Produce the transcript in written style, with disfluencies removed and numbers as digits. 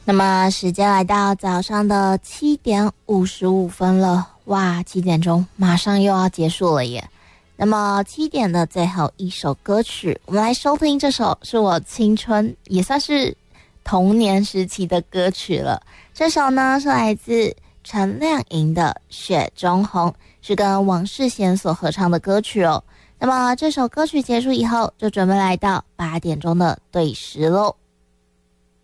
那么时间来到早上的7:55了，哇，7点钟马上又要结束了耶。那么7点的最后一首歌曲，我们来收听这首是我青春也算是童年时期的歌曲了。这首呢是来自陈亮莹的《雪中红》，是跟王世贤所合唱的歌曲哦。那么这首歌曲结束以后，就准备来到8点钟的对时喽。